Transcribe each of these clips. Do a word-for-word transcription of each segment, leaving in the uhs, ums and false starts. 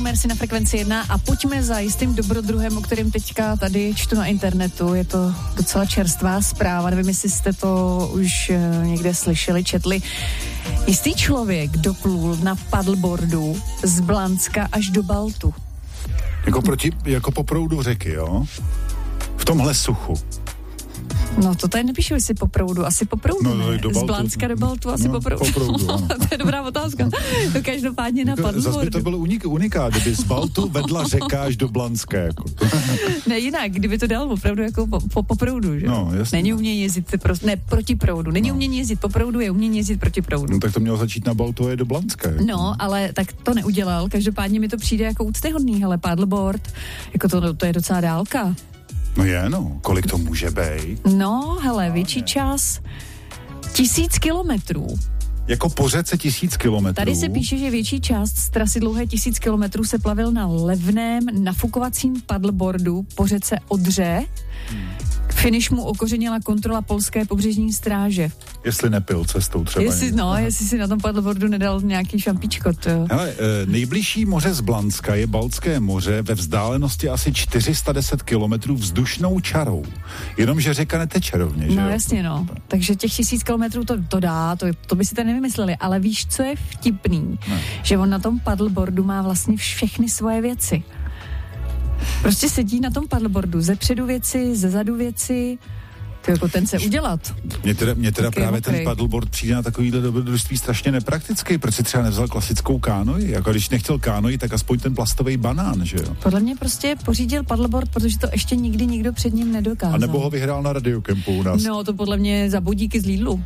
Mercy na Frekvenci jedna a pojďme za jistým dobrodruhem, o kterém teďka tady čtu na internetu. Je to docela čerstvá zpráva, nevím, jestli jste to už někde slyšeli, četli. Jistý člověk doplul na paddleboardu z Blanska až do Baltu. Jako, proti, jako po proudu řeky, jo? V tomhle suchu. No to tady nepíšu, jestli po proudu, asi po proudu, no, no, z Blanska do Baltu, asi no, po proudu. Po proudu To je dobrá otázka. To každopádně na paddleboardu. Zase by to bylo unik, unikát, kdyby z Baltu vedla řeka až do Blanska. Jako. Ne jinak, kdyby to dal opravdu jako po, po, po proudu, že? No, jasně. Není umění jezdit pro, ne, proti proudu. Není no. umění jezdit po proudu, je umění jezdit proti proudu. No tak to mělo začít na Baltu a je do Blanska. Jako. No, ale tak to neudělal. Každopádně mi to přijde jako úctyhodný, hele, paddleboard, jako to, to je docela dálka. No je, no. Kolik to může být? No, hele, větší čas tisíc kilometrů. Jako po řece tisíc kilometrů? Tady se píše, že větší část z trasy dlouhé tisíc kilometrů se plavil na levném nafukovacím paddleboardu po řece Odře. Hmm. Finish mu okořenila kontrola polské pobřežní stráže. Jestli nepil cestou třeba. Jestli, no, Aha. jestli si na tom paddleboardu nedal nějaký šampičko, to jo. Hele, nejbližší moře z Blanska je Baltské moře ve vzdálenosti asi čtyři sta deset kilometrů vzdušnou čarou. Jenomže řeka neteče rovně, že No jo? jasně, no. Takže těch tisíc kilometrů to, to dá, to, to by si to nevymysleli, ale víš, co je vtipný? Ne. Že on na tom paddleboardu má vlastně všechny svoje věci. Prostě sedí na tom paddleboardu, ze předu věci, ze zadu věci, to jako ten se udělat. Mně teda, mě teda právě mokrý. Ten paddleboard přijde na takovýhle dobrodružství strašně nepraktický, proč si třeba nevzal klasickou kánoji, jako když nechtěl kánoji, tak aspoň ten plastový banán, že jo? Podle mě prostě pořídil paddleboard, protože to ještě nikdy nikdo před ním nedokázal. A nebo ho vyhrál na radiokempu u nás. No, to podle mě za bodíky z Lidlu.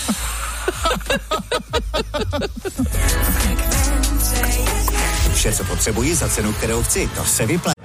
Vše, co potřebuji za cenu, kterou chci, to se vyplatí.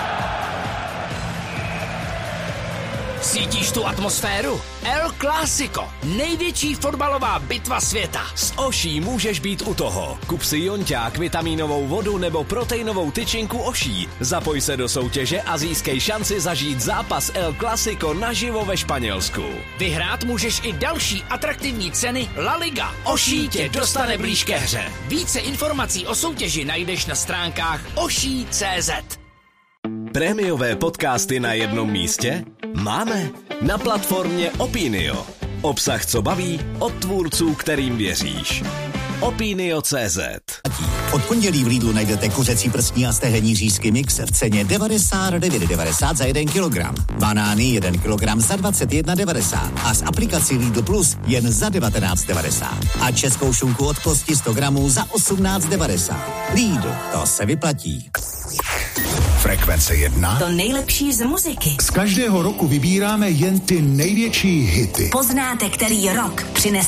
Cítíš tu atmosféru? El Clásico, největší fotbalová bitva světa. S Oší můžeš být u toho. Kup si jonťák, vitamínovou vodu nebo proteinovou tyčinku Oší. Zapoj se do soutěže a získej šanci zažít zápas El Clásico naživo ve Španělsku. Vyhrát můžeš i další atraktivní ceny La Liga. Oší tě dostane blíž ke hře. Více informací o soutěži najdeš na stránkách oší tečka cé zet. Prémiové podcasty na jednom místě? Máme na platformě Opinio. Obsah, co baví, od tvůrců, kterým věříš. Opinio tečka cé zet. Od pondělí v Lidlu najdete kuřecí prstní a stehenní řízky mix v ceně devadesát devět devadesát za jeden kilogram. Banány jeden kilogram za dvacet jedna devadesát a z aplikací Lidl Plus jen za devatenáct devadesát. A českou šunku od kosti sto gramů za osmnáct devadesát. Lidl, to se vyplatí. Frekvence jedna. To nejlepší z muziky. Z každého roku vybíráme jen ty největší hity. Poznáte, který rok přinese